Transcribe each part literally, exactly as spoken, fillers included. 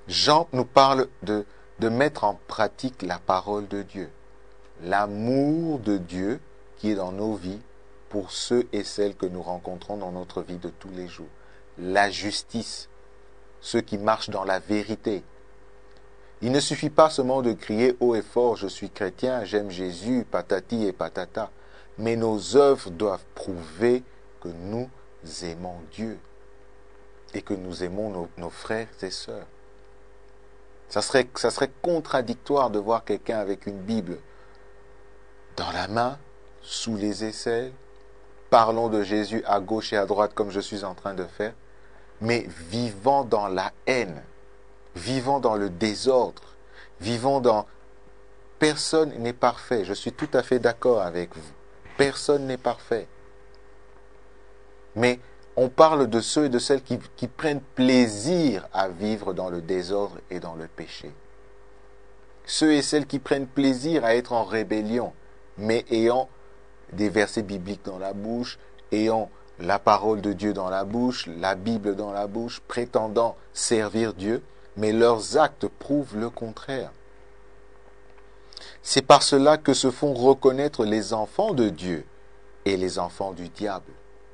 Jean nous parle de, de mettre en pratique la parole de Dieu. L'amour de Dieu qui est dans nos vies pour ceux et celles que nous rencontrons dans notre vie de tous les jours. La justice, ceux qui marchent dans la vérité. Il ne suffit pas seulement de crier haut et fort, je suis chrétien, j'aime Jésus, patati et patata. Mais nos œuvres doivent prouver que nous aimons Dieu et que nous aimons nos, nos frères et sœurs. Ça serait, ça serait contradictoire de voir quelqu'un avec une Bible dans la main, sous les aisselles, parlons de Jésus à gauche et à droite comme je suis en train de faire, mais vivant dans la haine, vivant dans le désordre, vivant dans... Personne n'est parfait, je suis tout à fait d'accord avec vous. Personne n'est parfait. Mais on parle de ceux et de celles qui, qui prennent plaisir à vivre dans le désordre et dans le péché. Ceux et celles qui prennent plaisir à être en rébellion, mais ayant des versets bibliques dans la bouche, ayant la parole de Dieu dans la bouche, la Bible dans la bouche, prétendant servir Dieu, mais leurs actes prouvent le contraire. C'est par cela que se font reconnaître les enfants de Dieu et les enfants du diable.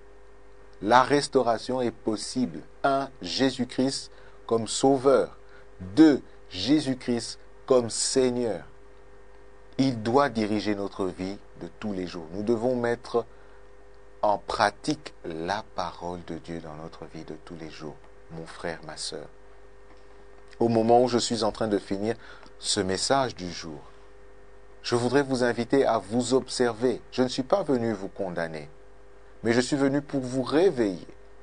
La restauration est possible. Un, Jésus-Christ comme sauveur. Deux, Jésus-Christ comme Seigneur. Il doit diriger notre vie de tous les jours. Nous devons mettre en pratique la parole de Dieu dans notre vie de tous les jours, mon frère, ma sœur. Au moment où je suis en train de finir ce message du jour, je voudrais vous inviter à vous observer. Je ne suis pas venu vous condamner, mais je suis venu pour vous réveiller.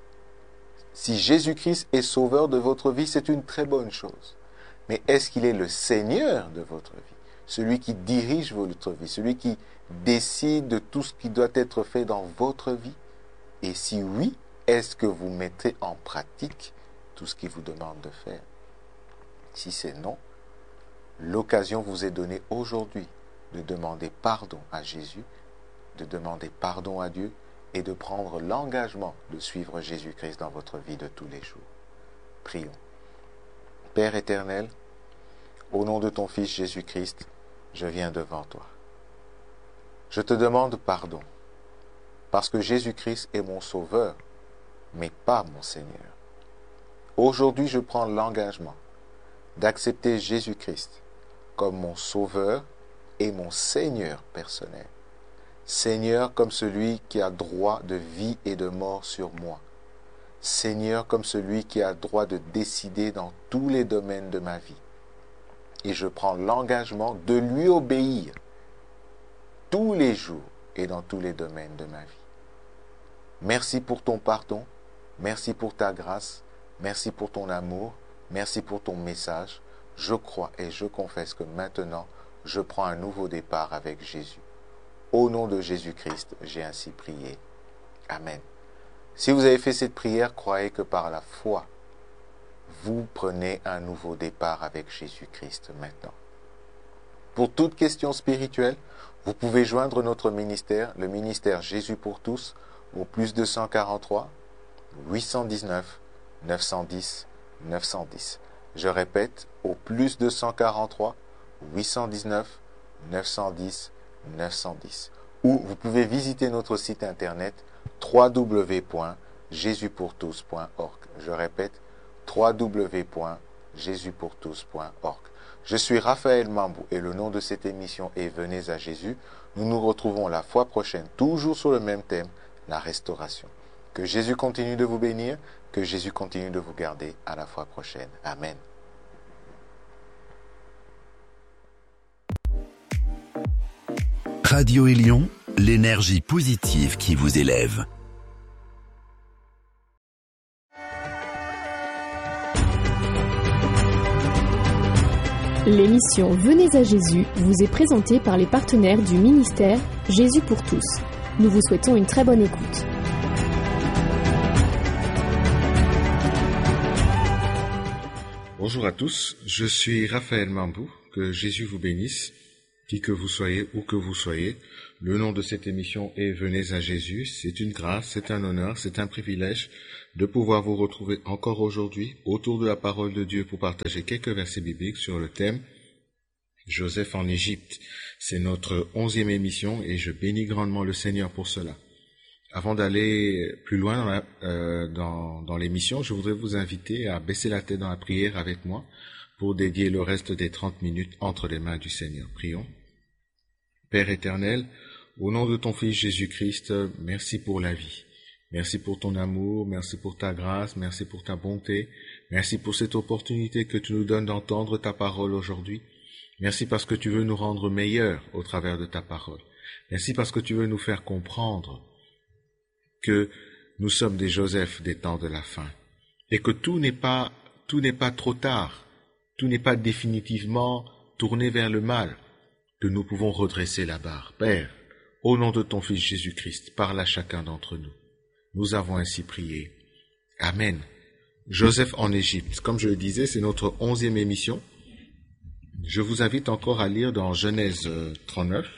Si Jésus-Christ est sauveur de votre vie, c'est une très bonne chose. Mais est-ce qu'il est le Seigneur de votre vie? Celui qui dirige votre vie, celui qui décide de tout ce qui doit être fait dans votre vie? Et si oui, est-ce que vous mettez en pratique tout ce qu'il vous demande de faire? Si c'est non, l'occasion vous est donnée aujourd'hui de demander pardon à Jésus, de demander pardon à Dieu et de prendre l'engagement de suivre Jésus-Christ dans votre vie de tous les jours. Prions. Père éternel, au nom de ton Fils Jésus-Christ, je viens devant toi. Je te demande pardon, parce que Jésus-Christ est mon Sauveur, mais pas mon Seigneur. Aujourd'hui, je prends l'engagement d'accepter Jésus-Christ comme mon Sauveur et mon Seigneur personnel. Seigneur comme celui qui a droit de vie et de mort sur moi. Seigneur comme celui qui a droit de décider dans tous les domaines de ma vie. Et je prends l'engagement de lui obéir tous les jours et dans tous les domaines de ma vie. Merci pour ton pardon, merci pour ta grâce, merci pour ton amour, merci pour ton message. Je crois et je confesse que maintenant, je prends un nouveau départ avec Jésus. Au nom de Jésus-Christ, j'ai ainsi prié. Amen. Si vous avez fait cette prière, croyez que par la foi, vous prenez un nouveau départ avec Jésus-Christ maintenant. Pour toute question spirituelle, vous pouvez joindre notre ministère, le ministère Jésus pour tous, au plus deux cent quarante-trois, huit cent dix-neuf, neuf cent dix, neuf cent dix. Je répète, au plus deux cent quarante-trois, huit cent dix-neuf, neuf cent dix, neuf cent dix. Ou vous pouvez visiter notre site internet w w w point jésus pour tous point org. Je répète, w w w point jésus pour tous point org. Je suis Raphaël Mambou et le nom de cette émission est Venez à Jésus. Nous nous retrouvons la fois prochaine, toujours sur le même thème, la restauration. Que Jésus continue de vous bénir, que Jésus continue de vous garder. À la fois prochaine. Amen. Radio Élion, l'énergie positive qui vous élève. L'émission Venez à Jésus vous est présentée par les partenaires du ministère Jésus pour tous. Nous vous souhaitons une très bonne écoute. Bonjour à tous, je suis Raphaël Mambou, que Jésus vous bénisse, qui que vous soyez, où que vous soyez. Le nom de cette émission est Venez à Jésus. C'est une grâce, c'est un honneur, c'est un privilège de pouvoir vous retrouver encore aujourd'hui autour de la parole de Dieu pour partager quelques versets bibliques sur le thème Joseph en Égypte. C'est notre onzième émission et je bénis grandement le Seigneur pour cela. Avant d'aller plus loin dans, la, euh, dans, dans l'émission, je voudrais vous inviter à baisser la tête dans la prière avec moi pour dédier le reste des trente minutes entre les mains du Seigneur. Prions. Père éternel, au nom de ton Fils Jésus-Christ, merci pour la vie. Merci pour ton amour, merci pour ta grâce, merci pour ta bonté, merci pour cette opportunité que tu nous donnes d'entendre ta parole aujourd'hui. Merci parce que tu veux nous rendre meilleurs au travers de ta parole. Merci parce que tu veux nous faire comprendre que nous sommes des Joseph des temps de la fin et que tout n'est pas, tout n'est pas trop tard, tout n'est pas définitivement tourné vers le mal, que nous pouvons redresser la barre. Père, au nom de ton Fils Jésus-Christ, parle à chacun d'entre nous. Nous avons ainsi prié. Amen. Joseph en Égypte. Comme je le disais, c'est notre onzième émission. Je vous invite encore à lire dans Genèse trente-neuf,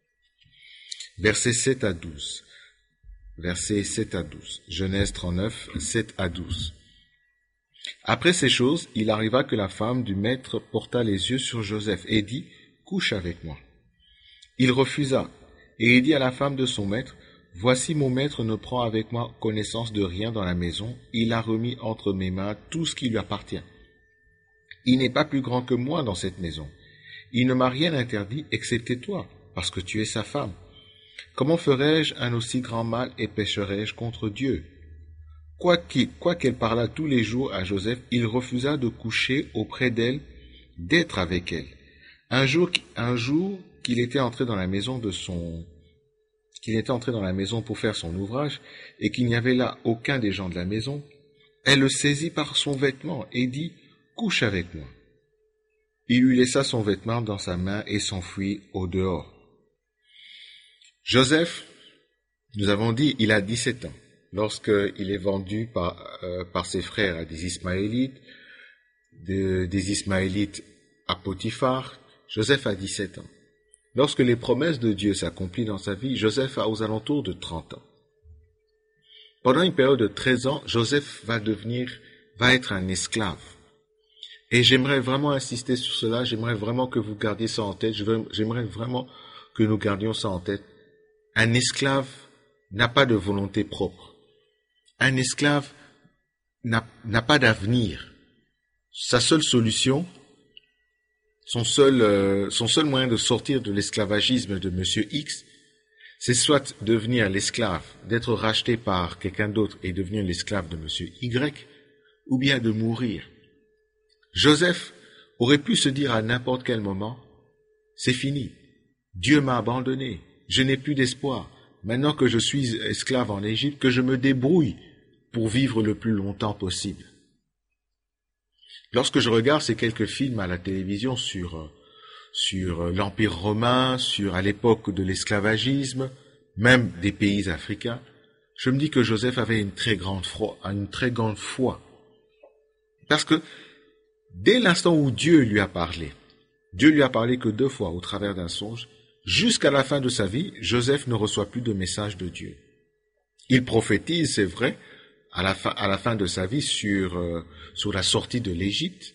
versets sept à douze. Versets sept à douze. Genèse trente-neuf, sept à douze. Après ces choses, il arriva que la femme du maître porta les yeux sur Joseph et dit, « Couche avec moi. » Il refusa, et il dit à la femme de son maître, « Voici mon maître ne prend avec moi connaissance de rien dans la maison, il a remis entre mes mains tout ce qui lui appartient. Il n'est pas plus grand que moi dans cette maison. Il ne m'a rien interdit excepté toi, parce que tu es sa femme. Comment ferais-je un aussi grand mal et pécherais-je contre Dieu? » Quoiqu'il, quoi qu'elle parlât tous les jours à Joseph, il refusa de coucher auprès d'elle, d'être avec elle. Un jour, un jour qu'il était entré dans la maison de son, qu'il était entré dans la maison pour faire son ouvrage, et qu'il n'y avait là aucun des gens de la maison, elle le saisit par son vêtement et dit, « Couche avec moi. » Il lui laissa son vêtement dans sa main et s'enfuit au dehors. Joseph, nous avons dit, il a dix-sept ans, lorsqu'il est vendu par, euh, par ses frères à des Ismaélites, de, des Ismaélites à Potiphar. Joseph a dix-sept ans. Lorsque les promesses de Dieu s'accomplissent dans sa vie, Joseph a aux alentours de trente ans. Pendant une période de treize ans, Joseph va devenir, va être un esclave. Et j'aimerais vraiment insister sur cela, j'aimerais vraiment que vous gardiez ça en tête, j'aimerais vraiment que nous gardions ça en tête. Un esclave n'a pas de volonté propre. Un esclave n'a, n'a pas d'avenir. Sa seule solution, son seul, euh, son seul moyen de sortir de l'esclavagisme de Monsieur X, c'est soit devenir l'esclave, d'être racheté par quelqu'un d'autre et devenir l'esclave de Monsieur Y, ou bien de mourir. Joseph aurait pu se dire à n'importe quel moment, c'est fini, Dieu m'a abandonné, je n'ai plus d'espoir, maintenant que je suis esclave en Égypte, que je me débrouille pour vivre le plus longtemps possible. Lorsque je regarde ces quelques films à la télévision sur, sur l'Empire romain, sur à l'époque de l'esclavagisme, même des pays africains, je me dis que Joseph avait une très grande foi, une très grande foi. Parce que dès l'instant où Dieu lui a parlé, Dieu lui a parlé que deux fois au travers d'un songe, jusqu'à la fin de sa vie, Joseph ne reçoit plus de message de Dieu. Il prophétise, c'est vrai, à la fin, à la fin de sa vie sur, euh, sur la sortie de l'Égypte,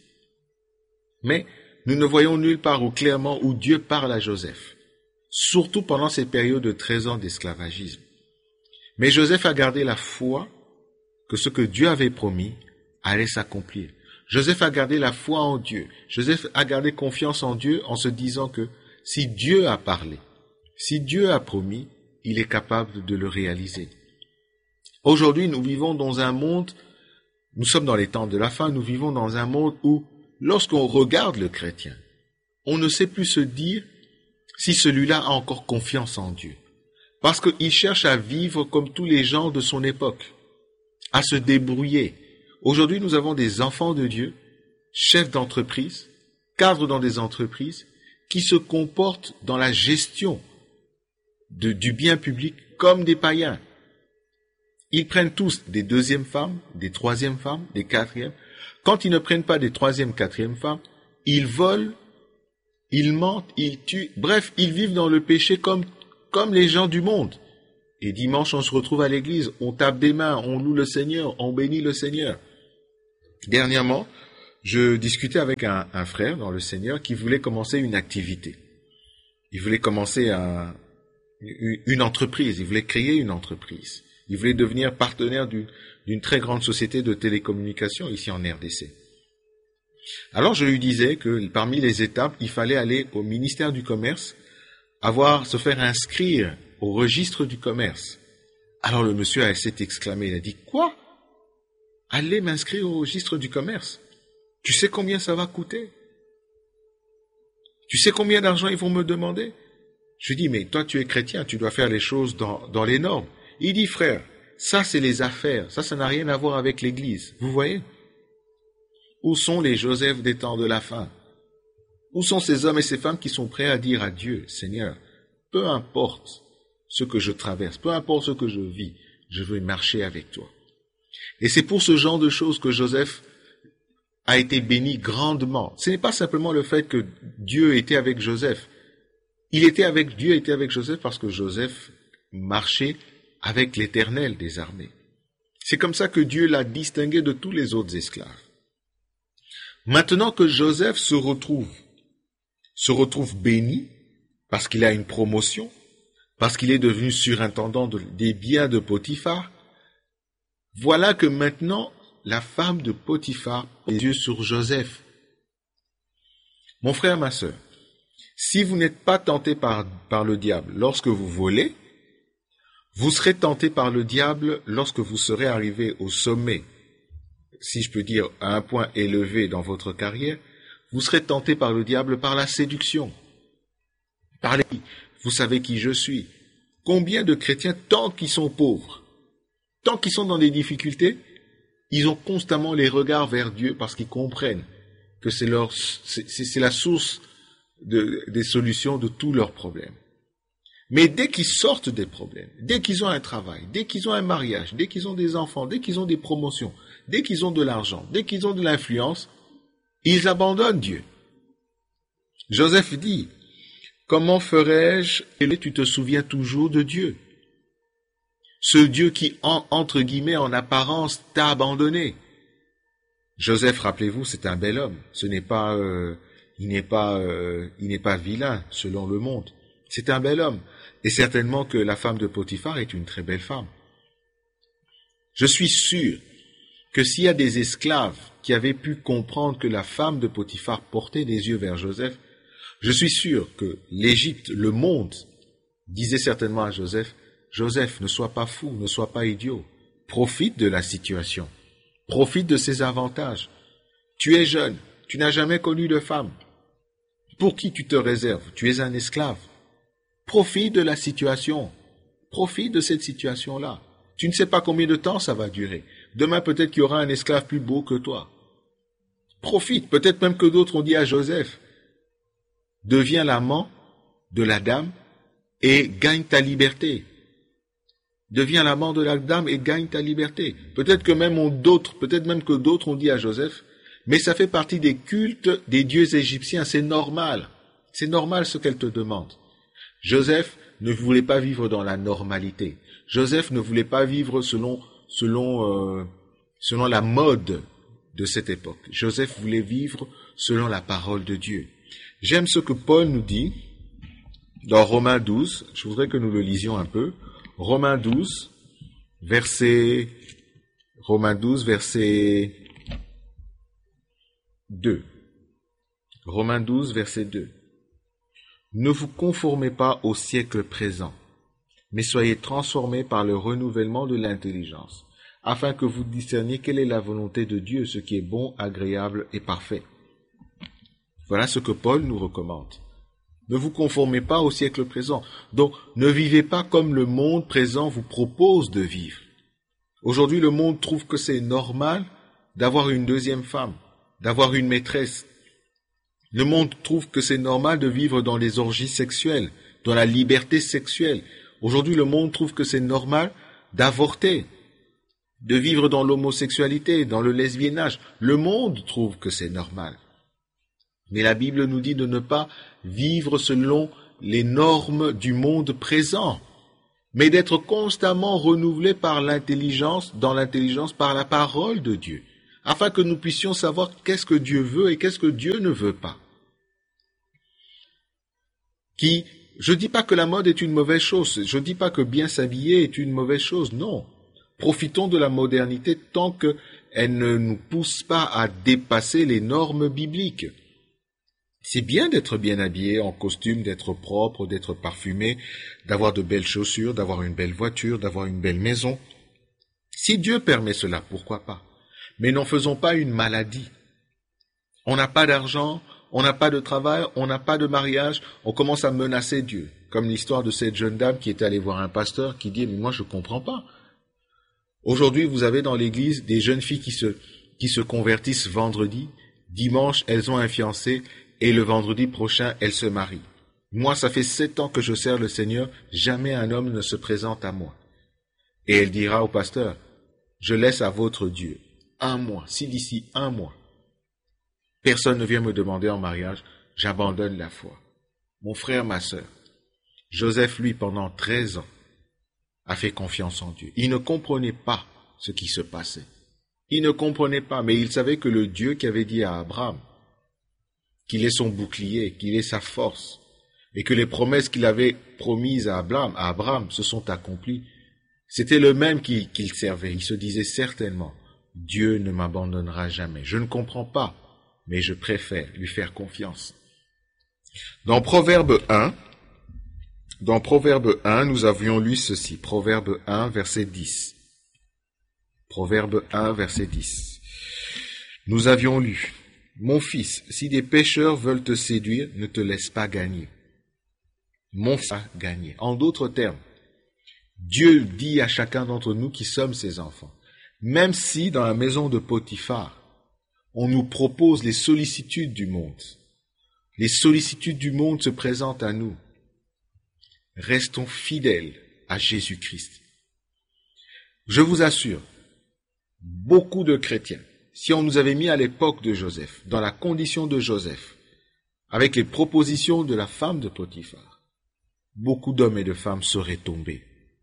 mais nous ne voyons nulle part où clairement où Dieu parle à Joseph, surtout pendant ces périodes de treize ans d'esclavagisme. Mais Joseph a gardé la foi que ce que Dieu avait promis allait s'accomplir. Joseph a gardé la foi en Dieu. Joseph a gardé confiance en Dieu en se disant que si Dieu a parlé, si Dieu a promis, il est capable de le réaliser. Aujourd'hui, nous vivons dans un monde, nous sommes dans les temps de la fin, nous vivons dans un monde où, lorsqu'on regarde le chrétien, on ne sait plus se dire si celui-là a encore confiance en Dieu. Parce qu'il cherche à vivre comme tous les gens de son époque, à se débrouiller. Aujourd'hui, nous avons des enfants de Dieu, chefs d'entreprise, cadres dans des entreprises, qui se comportent dans la gestion de, du bien public comme des païens. Ils prennent tous des deuxièmes femmes, des troisièmes femmes, des quatrièmes. Quand ils ne prennent pas des troisièmes, quatrièmes femmes, ils volent, ils mentent, ils tuent. Bref, ils vivent dans le péché comme, comme les gens du monde. Et dimanche, on se retrouve à l'église, on tape des mains, on loue le Seigneur, on bénit le Seigneur. Dernièrement, je discutais avec un, un frère dans le Seigneur qui voulait commencer une activité. Il voulait commencer un, une entreprise, il voulait créer une entreprise. Il voulait devenir partenaire d'une, d'une très grande société de télécommunications ici en R D C. Alors je lui disais que parmi les étapes, il fallait aller au ministère du Commerce, avoir, se faire inscrire au registre du commerce. Alors le monsieur s'est exclamé, il a dit « Quoi ? Aller m'inscrire au registre du commerce ? Tu sais combien ça va coûter ? Tu sais combien d'argent ils vont me demander ?» Je lui dis « Mais toi tu es chrétien, tu dois faire les choses dans, dans les normes. » Il dit « Frère, ça c'est les affaires, ça ça n'a rien à voir avec l'église. Vous voyez ? Où sont les Joseph des temps de la fin ? Où sont ces hommes et ces femmes qui sont prêts à dire à Dieu, Seigneur, peu importe ce que je traverse, peu importe ce que je vis, je veux marcher avec toi. » Et c'est pour ce genre de choses que Joseph a été béni grandement. Ce n'est pas simplement le fait que Dieu était avec Joseph. Il était avec Dieu, était avec Joseph parce que Joseph marchait avec l'Éternel des armées. C'est comme ça que Dieu l'a distingué de tous les autres esclaves. Maintenant que Joseph se retrouve, se retrouve béni parce qu'il a une promotion, parce qu'il est devenu surintendant de, des biens de Potiphar, voilà que maintenant, la femme de Potiphar a les yeux sur Joseph. Mon frère, ma sœur, si vous n'êtes pas tenté par, par le diable lorsque vous volez, vous serez tenté par le diable lorsque vous serez arrivé au sommet, si je peux dire à un point élevé dans votre carrière, vous serez tenté par le diable par la séduction. Par les... Vous savez qui je suis. Combien de chrétiens, tant qu'ils sont pauvres, tant qu'ils sont dans des difficultés, ils ont constamment les regards vers Dieu parce qu'ils comprennent que c'est, leur, c'est, c'est la source de, des solutions de tous leurs problèmes. Mais dès qu'ils sortent des problèmes, dès qu'ils ont un travail, dès qu'ils ont un mariage, dès qu'ils ont des enfants, dès qu'ils ont des promotions, dès qu'ils ont de l'argent, dès qu'ils ont de l'influence, ils abandonnent Dieu. Joseph dit, « Comment ferais-je et tu te souviens toujours de Dieu ? Ce Dieu qui, en, entre guillemets, en apparence, t'a abandonné. » Joseph, rappelez-vous, c'est un bel homme. Ce n'est pas, euh, il n'est pas, euh, il n'est pas vilain selon le monde. C'est un bel homme. Et certainement que la femme de Potiphar est une très belle femme. Je suis sûr que s'il y a des esclaves qui avaient pu comprendre que la femme de Potiphar portait des yeux vers Joseph, je suis sûr que l'Égypte, le monde, disait certainement à Joseph, « Joseph, ne sois pas fou, ne sois pas idiot. Profite de la situation. Profite de ses avantages. Tu es jeune, tu n'as jamais connu de femme. Pour qui tu te réserves? Tu es un esclave. Profite de la situation. Profite de cette situation-là. Tu ne sais pas combien de temps ça va durer. Demain, peut-être qu'il y aura un esclave plus beau que toi. Profite. Peut-être même que d'autres ont dit à Joseph, deviens l'amant de la dame et gagne ta liberté. Deviens l'amant de la dame et gagne ta liberté. Peut-être que même on, d'autres, peut-être même que d'autres ont dit à Joseph, mais ça fait partie des cultes des dieux égyptiens, c'est normal. C'est normal ce qu'elle te demande. Joseph ne voulait pas vivre dans la normalité. Joseph ne voulait pas vivre selon, selon, euh, selon la mode de cette époque. Joseph voulait vivre selon la parole de Dieu. J'aime ce que Paul nous dit dans Romains douze. Je voudrais que nous le lisions un peu. Romains douze, verset, Romains douze, verset deux. Romains douze, verset deux. Ne vous conformez pas au siècle présent, mais soyez transformés par le renouvellement de l'intelligence, afin que vous discerniez quelle est la volonté de Dieu, ce qui est bon, agréable et parfait. Voilà ce que Paul nous recommande. Ne vous conformez pas au siècle présent. Donc, ne vivez pas comme le monde présent vous propose de vivre. Aujourd'hui, le monde trouve que c'est normal d'avoir une deuxième femme, d'avoir une maîtresse. Le monde trouve que c'est normal de vivre dans les orgies sexuelles, dans la liberté sexuelle. Aujourd'hui, le monde trouve que c'est normal d'avorter, de vivre dans l'homosexualité, dans le lesbiennage. Le monde trouve que c'est normal. Mais la Bible nous dit de ne pas vivre selon les normes du monde présent, mais d'être constamment renouvelés par l'intelligence, dans l'intelligence, par la parole de Dieu, afin que nous puissions savoir qu'est-ce que Dieu veut et qu'est-ce que Dieu ne veut pas. Qui, je dis pas que la mode est une mauvaise chose, je dis pas que bien s'habiller est une mauvaise chose, non. Profitons de la modernité tant qu'elle ne nous pousse pas à dépasser les normes bibliques. C'est bien d'être bien habillé, en costume, d'être propre, d'être parfumé, d'avoir de belles chaussures, d'avoir une belle voiture, d'avoir une belle maison. Si Dieu permet cela, pourquoi pas? Mais n'en faisons pas une maladie. On n'a pas d'argent, on n'a pas de travail, on n'a pas de mariage, on commence à menacer Dieu. Comme l'histoire de cette jeune dame qui est allée voir un pasteur qui dit « Mais moi je ne comprends pas ». Aujourd'hui, vous avez dans l'église des jeunes filles qui se, qui se convertissent vendredi, dimanche, elles ont un fiancé, et le vendredi prochain, elles se marient. Moi, ça fait sept ans que je sers le Seigneur, jamais un homme ne se présente à moi. Et elle dira au pasteur, je laisse à votre Dieu un mois, si d'ici un mois, personne ne vient me demander en mariage, j'abandonne la foi. Mon frère, ma sœur, Joseph, lui, pendant treize ans, a fait confiance en Dieu. Il ne comprenait pas ce qui se passait. Il ne comprenait pas, mais il savait que le Dieu qui avait dit à Abraham qu'il est son bouclier, qu'il est sa force, et que les promesses qu'il avait promises à Abraham, à Abraham se sont accomplies, c'était le même qu'il, qu'il servait. Il se disait certainement, Dieu ne m'abandonnera jamais. Je ne comprends pas, mais je préfère lui faire confiance. Dans Proverbe un, dans Proverbe un, nous avions lu ceci. Proverbe un, verset dix. Proverbe un, verset dix. Nous avions lu, mon fils, si des pécheurs veulent te séduire, ne te laisse pas gagner. Mon fils a gagné. En d'autres termes, Dieu dit à chacun d'entre nous qui sommes ses enfants, même si dans la maison de Potiphar, on nous propose les sollicitudes du monde, les sollicitudes du monde se présentent à nous, restons fidèles à Jésus-Christ. Je vous assure, beaucoup de chrétiens, si on nous avait mis à l'époque de Joseph, dans la condition de Joseph, avec les propositions de la femme de Potiphar, beaucoup d'hommes et de femmes seraient tombés.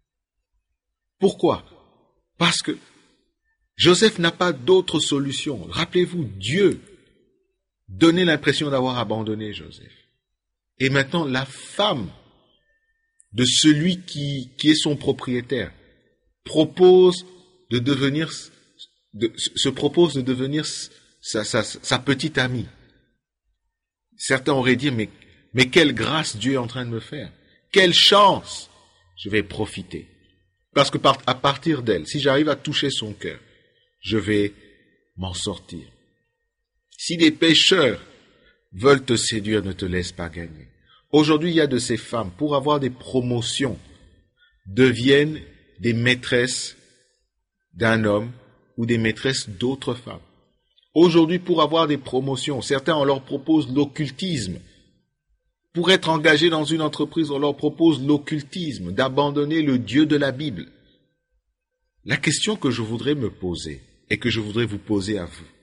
Pourquoi? Parce que Joseph n'a pas d'autre solution. Rappelez-vous, Dieu donnait l'impression d'avoir abandonné Joseph. Et maintenant, la femme de celui qui, qui est son propriétaire propose de devenir, de, se propose de devenir sa, sa, sa petite amie. Certains auraient dit, mais, mais quelle grâce Dieu est en train de me faire. Quelle chance! Je vais profiter. Parce que par, à partir d'elle, si j'arrive à toucher son cœur, je vais m'en sortir. Si des pécheurs veulent te séduire, ne te laisse pas gagner. Aujourd'hui, il y a de ces femmes, pour avoir des promotions, deviennent des maîtresses d'un homme ou des maîtresses d'autres femmes. Aujourd'hui, pour avoir des promotions, certains, on leur propose l'occultisme. Pour être engagé dans une entreprise, on leur propose l'occultisme, d'abandonner le Dieu de la Bible. La question que je voudrais me poser, et que je voudrais vous poser à vous,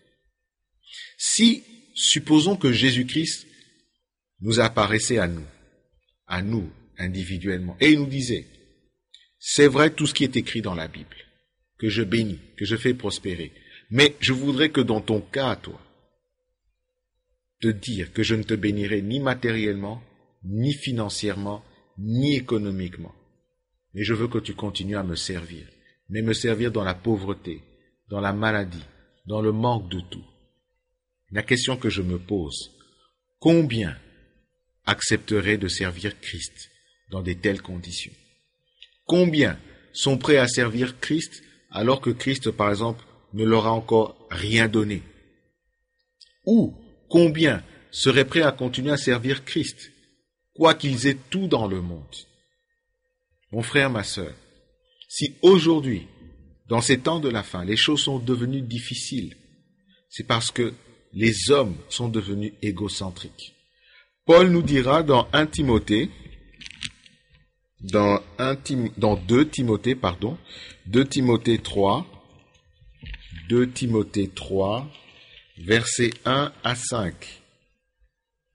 si, supposons que Jésus-Christ nous apparaissait à nous, à nous individuellement, et il nous disait, c'est vrai tout ce qui est écrit dans la Bible, que je bénis, que je fais prospérer, mais je voudrais que dans ton cas, toi, te dire que je ne te bénirai ni matériellement, ni financièrement, ni économiquement, mais je veux que tu continues à me servir, mais me servir dans la pauvreté, dans la maladie, dans le manque de tout. La question que je me pose, combien accepteraient de servir Christ dans de telles conditions? Combien sont prêts à servir Christ alors que Christ, par exemple, ne leur a encore rien donné? Ou combien seraient prêts à continuer à servir Christ, quoi qu'ils aient tout dans le monde? Mon frère, ma sœur, si aujourd'hui, dans ces temps de la fin, les choses sont devenues difficiles, c'est parce que les hommes sont devenus égocentriques. Paul nous dira dans un Timothée, dans, un Tim, dans deux Timothée, pardon, deux Timothée trois, deux Timothée trois, versets un à cinq.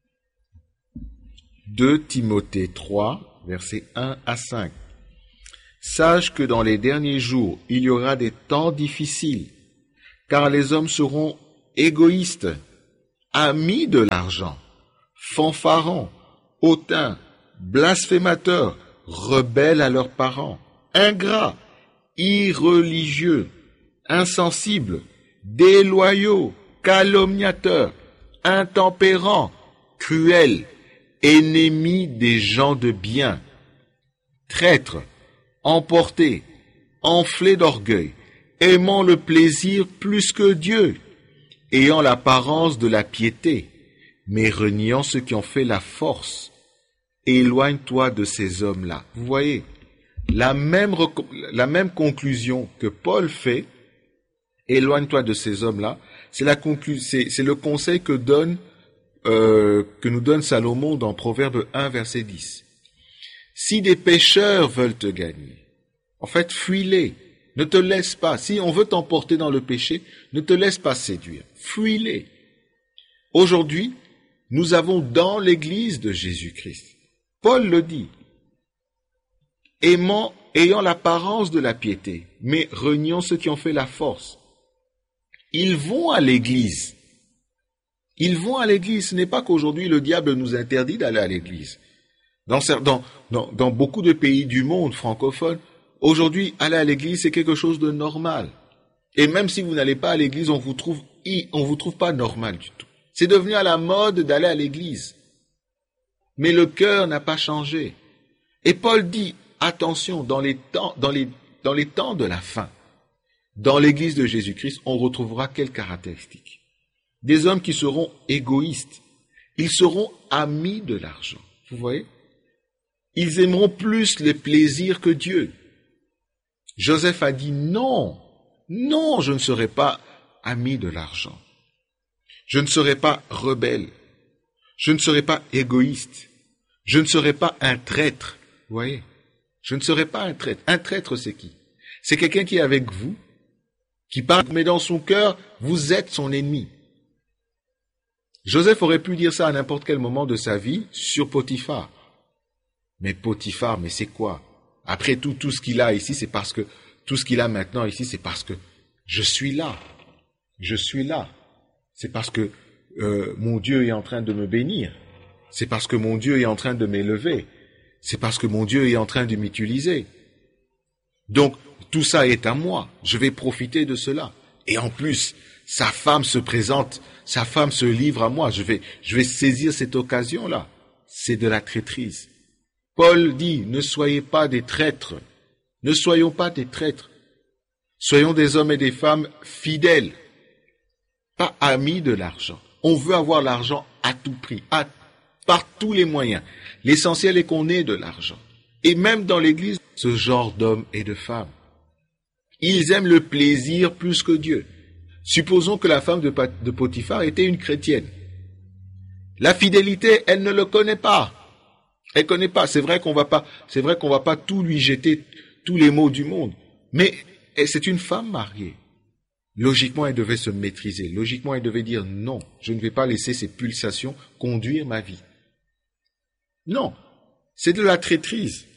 deux Timothée trois, versets un à cinq. Sache que dans les derniers jours, il y aura des temps difficiles, car les hommes seront égoïstes, amis de l'argent, fanfarons, hautains, blasphémateurs, rebelles à leurs parents, ingrats, irreligieux, insensibles, déloyaux, calomniateurs, intempérants, cruels, ennemis des gens de bien, traîtres, emportés, enflés d'orgueil, aimant le plaisir plus que Dieu, ayant l'apparence de la piété, mais reniant ceux qui ont fait la force. Éloigne-toi de ces hommes-là. Vous voyez, la même, la même conclusion que Paul fait, éloigne-toi de ces hommes-là, c'est, la conclu- c'est, c'est le conseil que, donne, euh, que nous donne Salomon dans Proverbe un, verset dix. Si des pécheurs veulent te gagner, en fait, fuis-les. Ne te laisse pas. Si on veut t'emporter dans le péché, ne te laisse pas séduire. Fuis-les. Aujourd'hui, nous avons dans l'Église de Jésus-Christ, Paul le dit, aimant, ayant l'apparence de la piété, mais reniant ceux qui ont fait la force. Ils vont à l'Église. Ils vont à l'Église. Ce n'est pas qu'aujourd'hui le diable nous interdit d'aller à l'Église. Dans, dans, dans, dans beaucoup de pays du monde francophone, aujourd'hui, aller à l'église, c'est quelque chose de normal. Et même si vous n'allez pas à l'église, on vous trouve, on vous trouve pas normal du tout. C'est devenu à la mode d'aller à l'église. Mais le cœur n'a pas changé. Et Paul dit, attention, dans les temps, dans les, dans les temps de la fin, dans l'église de Jésus-Christ, on retrouvera quelles caractéristiques? Des hommes qui seront égoïstes. Ils seront amis de l'argent. Vous voyez? Ils aimeront plus les plaisirs que Dieu. Joseph a dit non, non, je ne serai pas ami de l'argent. Je ne serai pas rebelle. Je ne serai pas égoïste. Je ne serai pas un traître. Vous voyez? Je ne serai pas un traître. Un traître, c'est qui? C'est quelqu'un qui est avec vous, qui parle, mais dans son cœur, vous êtes son ennemi. Joseph aurait pu dire ça à n'importe quel moment de sa vie sur Potiphar. Mais Potiphar, mais c'est quoi? Après tout, tout ce qu'il a ici, c'est parce que, tout ce qu'il a maintenant ici, c'est parce que je suis là. Je suis là. C'est parce que euh, mon Dieu est en train de me bénir. C'est parce que mon Dieu est en train de m'élever. C'est parce que mon Dieu est en train de m'utiliser. Donc, tout ça est à moi. Je vais profiter de cela. Et en plus, sa femme se présente, sa femme se livre à moi. Je vais, je vais saisir cette occasion-là. C'est de la traîtrise. Paul dit, ne soyez pas des traîtres. Ne soyons pas des traîtres. Soyons des hommes et des femmes fidèles. Pas amis de l'argent. On veut avoir l'argent à tout prix, à, par tous les moyens. L'essentiel est qu'on ait de l'argent. Et même dans l'Église, ce genre d'hommes et de femmes. Ils aiment le plaisir plus que Dieu. Supposons que la femme de, de Potiphar était une chrétienne. La fidélité, elle ne le connaît pas. Elle connaît pas. C'est vrai qu'on va pas, c'est vrai qu'on va pas tout lui jeter, tous les maux du monde. Mais c'est une femme mariée. Logiquement, elle devait se maîtriser. Logiquement, elle devait dire non, je ne vais pas laisser ces pulsations conduire ma vie. Non. C'est de la traîtrise.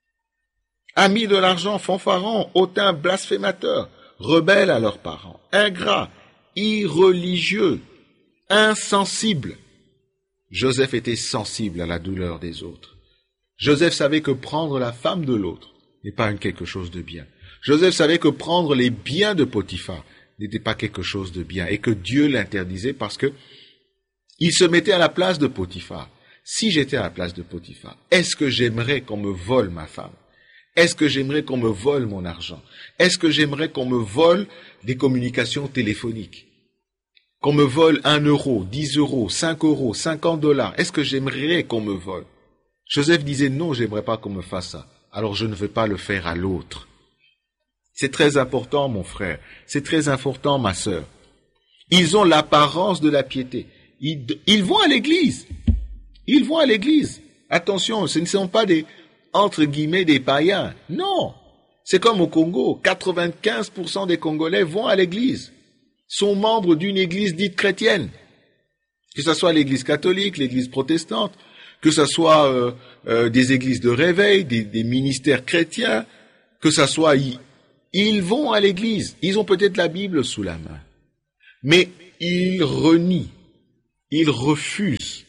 Amis de l'argent, fanfarons, hautains, blasphémateurs, rebelles à leurs parents, ingrats, irreligieux, insensibles. Joseph était sensible à la douleur des autres. Joseph savait que prendre la femme de l'autre n'est pas quelque chose de bien. Joseph savait que prendre les biens de Potiphar n'était pas quelque chose de bien et que Dieu l'interdisait parce que il se mettait à la place de Potiphar. Si j'étais à la place de Potiphar, est-ce que j'aimerais qu'on me vole ma femme? Est-ce que j'aimerais qu'on me vole mon argent? Est-ce que j'aimerais qu'on me vole des communications téléphoniques? Qu'on me vole un euro, dix euros, cinq euros, cinquante dollars? Est-ce que j'aimerais qu'on me vole? Joseph disait non, j'aimerais pas qu'on me fasse ça. Alors je ne veux pas le faire à l'autre. C'est très important, mon frère. C'est très important, ma sœur. Ils ont l'apparence de la piété. Ils, ils vont à l'église. Ils vont à l'église. Attention, ce ne sont pas des, entre guillemets, des païens. Non. C'est comme au Congo. quatre-vingt-quinze pour cent des Congolais vont à l'église. Sont membres d'une église dite chrétienne. Que ce soit l'église catholique, l'église protestante, que ce soit euh, euh, des églises de réveil, des, des ministères chrétiens, que ça soit, ils, ils vont à l'église, ils ont peut-être la Bible sous la main, mais ils renient, ils refusent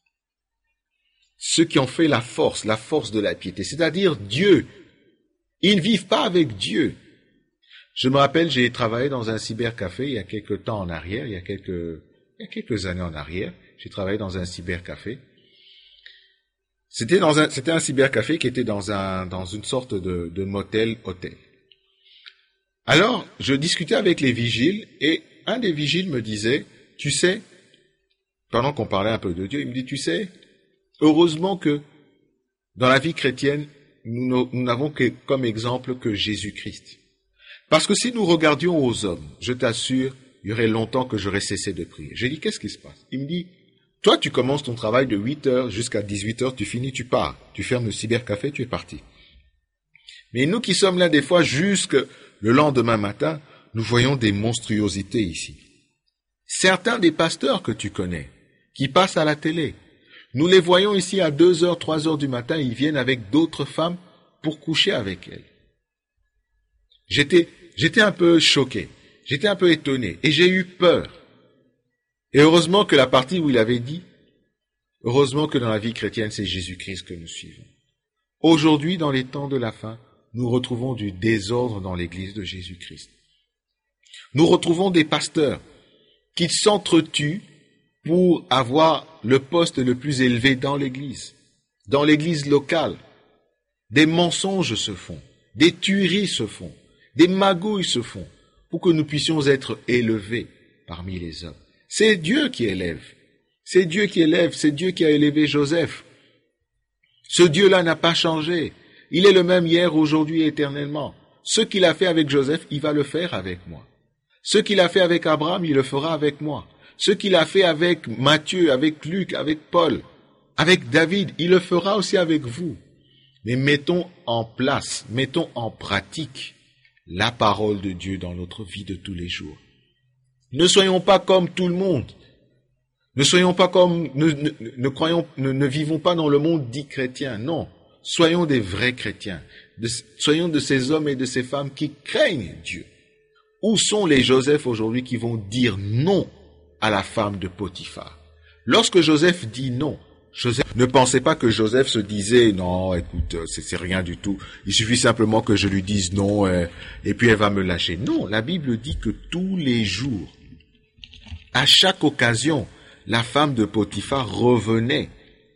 ce qui en fait la force, la force de la piété, c'est-à-dire Dieu. Ils ne vivent pas avec Dieu. Je me rappelle, j'ai travaillé dans un cybercafé il y a quelques temps en arrière, il y a quelques, il y a quelques années en arrière, j'ai travaillé dans un cybercafé. C'était dans un, c'était un cybercafé qui était dans un, dans une sorte de, de motel-hôtel. Alors, je discutais avec les vigiles et un des vigiles me disait, tu sais, pendant qu'on parlait un peu de Dieu, il me dit, tu sais, heureusement que dans la vie chrétienne, nous, nous n'avons que, comme exemple que Jésus-Christ. Parce que si nous regardions aux hommes, je t'assure, il y aurait longtemps que j'aurais cessé de prier. J'ai dit, qu'est-ce qui se passe? Il me dit, toi, tu commences ton travail de huit heures jusqu'à dix-huit heures, tu finis, tu pars. Tu fermes le cybercafé, tu es parti. Mais nous qui sommes là des fois jusque le lendemain matin, nous voyons des monstruosités ici. Certains des pasteurs que tu connais, qui passent à la télé, nous les voyons ici à deux heures, trois heures du matin, ils viennent avec d'autres femmes pour coucher avec elles. J'étais, j'étais un peu choqué, j'étais un peu étonné, et j'ai eu peur. Et heureusement que la partie où il avait dit, heureusement que dans la vie chrétienne, c'est Jésus-Christ que nous suivons. Aujourd'hui, dans les temps de la fin, nous retrouvons du désordre dans l'église de Jésus-Christ. Nous retrouvons des pasteurs qui s'entretuent pour avoir le poste le plus élevé dans l'église, dans l'église locale. Des mensonges se font, des tueries se font, des magouilles se font, pour que nous puissions être élevés parmi les hommes. C'est Dieu qui élève, c'est Dieu qui élève, c'est Dieu qui a élevé Joseph. Ce Dieu-là n'a pas changé, il est le même hier, aujourd'hui et éternellement. Ce qu'il a fait avec Joseph, il va le faire avec moi. Ce qu'il a fait avec Abraham, il le fera avec moi. Ce qu'il a fait avec Matthieu, avec Luc, avec Paul, avec David, il le fera aussi avec vous. Mais mettons en place, mettons en pratique la parole de Dieu dans notre vie de tous les jours. Ne soyons pas comme tout le monde. Ne soyons pas comme, ne, ne, ne croyons, ne, ne vivons pas dans le monde dit chrétien. Non. Soyons des vrais chrétiens. De, soyons de ces hommes et de ces femmes qui craignent Dieu. Où sont les Joseph aujourd'hui qui vont dire non à la femme de Potiphar? Lorsque Joseph dit non, Joseph ne pensait pas que Joseph se disait, non, écoute, c'est, c'est rien du tout. Il suffit simplement que je lui dise non, euh, et puis elle va me lâcher. Non, la Bible dit que tous les jours, à chaque occasion, la femme de Potiphar revenait.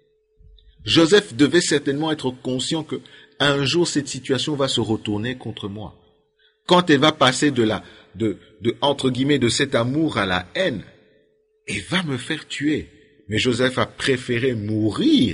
Joseph devait certainement être conscient que un jour cette situation va se retourner contre moi. Quand elle va passer de la, de, de, entre guillemets, de cet amour à la haine, elle va me faire tuer. Mais Joseph a préféré mourir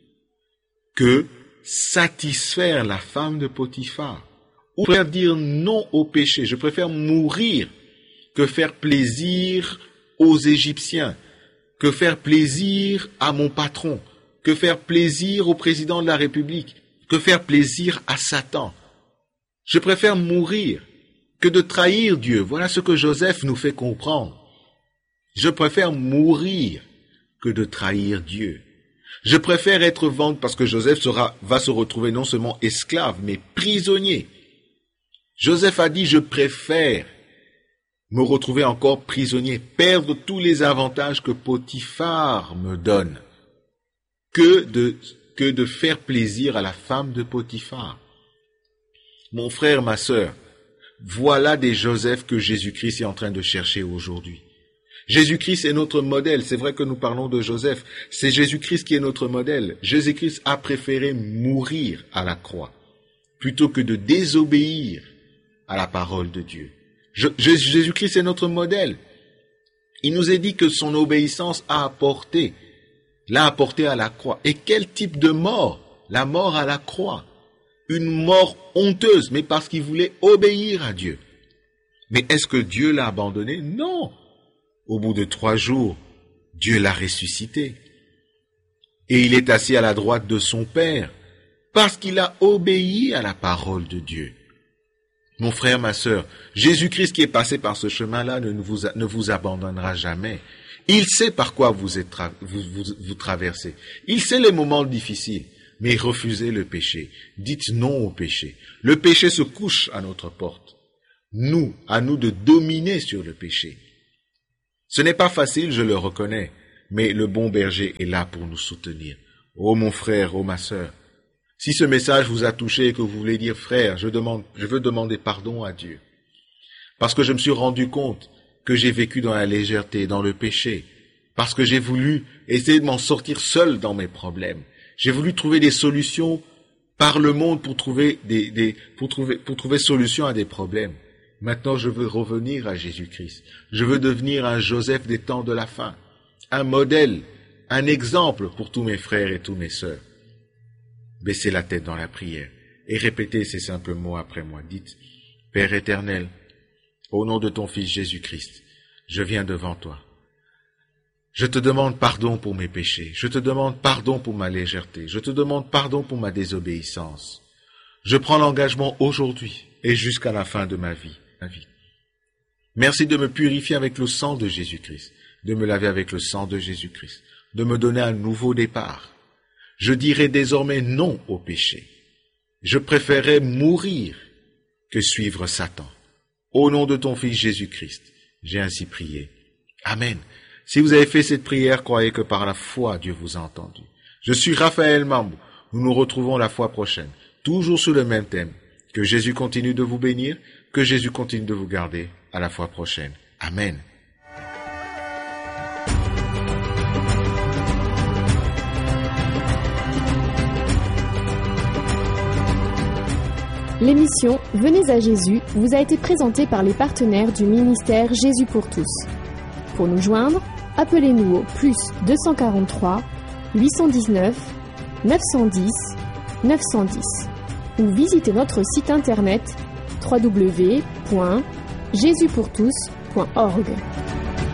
que satisfaire la femme de Potiphar. Ou préfère dire non au péché. Je préfère mourir que faire plaisir aux Égyptiens, que faire plaisir à mon patron, que faire plaisir au président de la République, que faire plaisir à Satan. Je préfère mourir que de trahir Dieu. Voilà ce que Joseph nous fait comprendre. Je préfère mourir que de trahir Dieu. Je préfère être vendu, parce que Joseph sera, va se retrouver non seulement esclave, mais prisonnier. Joseph a dit, je préfère me retrouver encore prisonnier, perdre tous les avantages que Potiphar me donne, que de, que de faire plaisir à la femme de Potiphar. Mon frère, ma sœur, voilà des Joseph que Jésus-Christ est en train de chercher aujourd'hui. Jésus-Christ est notre modèle. C'est vrai que nous parlons de Joseph. C'est Jésus-Christ qui est notre modèle. Jésus-Christ a préféré mourir à la croix plutôt que de désobéir à la parole de Dieu. Je, Jésus-Christ est notre modèle. Il nous est dit que son obéissance a apporté, l'a apporté à la croix. Et quel type de mort? La mort à la croix. Une mort honteuse, mais parce qu'il voulait obéir à Dieu. Mais est-ce que Dieu l'a abandonné? Non. Au bout de trois jours, Dieu l'a ressuscité. Et il est assis à la droite de son Père, parce qu'il a obéi à la parole de Dieu. Mon frère, ma sœur, Jésus-Christ qui est passé par ce chemin-là ne vous, ne vous abandonnera jamais. Il sait par quoi vous, êtes tra- vous, vous, vous traversez. Il sait les moments difficiles. mais refusez le péché. Dites non au péché. Le péché se couche à notre porte. Nous, à nous de dominer sur le péché. Ce n'est pas facile, je le reconnais, mais le bon berger est là pour nous soutenir. Oh mon frère, oh ma sœur, si ce message vous a touché et que vous voulez dire frère, je demande, je veux demander pardon à Dieu. Parce que je me suis rendu compte que j'ai vécu dans la légèreté, dans le péché. Parce que j'ai voulu essayer de m'en sortir seul dans mes problèmes. J'ai voulu trouver des solutions par le monde pour trouver des, des, pour trouver, pour trouver solution à des problèmes. Maintenant, je veux revenir à Jésus-Christ. Je veux devenir un Joseph des temps de la fin. Un modèle, un exemple pour tous mes frères et tous mes sœurs. Baissez la tête dans la prière et répétez ces simples mots après moi. Dites, Père éternel, au nom de ton Fils Jésus-Christ, je viens devant toi. Je te demande pardon pour mes péchés. Je te demande pardon pour ma légèreté. Je te demande pardon pour ma désobéissance. Je prends l'engagement aujourd'hui et jusqu'à la fin de ma vie. Ma vie. Merci de me purifier avec le sang de Jésus-Christ, de me laver avec le sang de Jésus-Christ, de me donner un nouveau départ. Je dirai désormais non au péché. Je préférerais mourir que suivre Satan. Au nom de ton Fils Jésus-Christ, j'ai ainsi prié. Amen. Si vous avez fait cette prière, croyez que par la foi, Dieu vous a entendu. Je suis Raphaël Mambou. Nous nous retrouvons la fois prochaine, toujours sur le même thème. Que Jésus continue de vous bénir, que Jésus continue de vous garder. À la fois prochaine. Amen. L'émission Venez à Jésus vous a été présentée par les partenaires du ministère Jésus pour tous. Pour nous joindre, appelez-nous au plus deux cent quarante-trois, huit cent dix-neuf, neuf cent dix, neuf cent dix ou visitez notre site internet w w w point jésus pour tous point org.